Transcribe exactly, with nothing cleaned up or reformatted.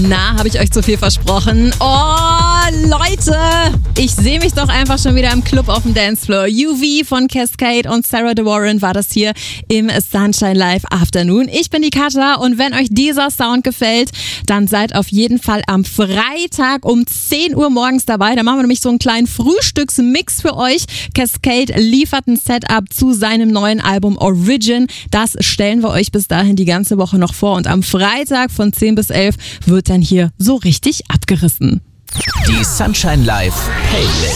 Na, habe ich euch zu viel versprochen? Oh, Leute, ich sehe mich doch einfach schon wieder im Club auf dem Dancefloor. U V von Cascade und Sarah De Warren war das hier im Sunshine Live Afternoon. Ich bin die Katja und wenn euch dieser Sound gefällt, dann seid auf jeden Fall am Freitag um zehn Uhr morgens dabei. Da machen wir nämlich so einen kleinen Frühstücksmix für euch. Cascade liefert ein Setup zu seinem neuen Album Origin. Das stellen wir euch bis dahin die ganze Woche noch vor und am Freitag von zehn bis elf wird dann hier so richtig abgerissen. Die Sunshine Live Playlist.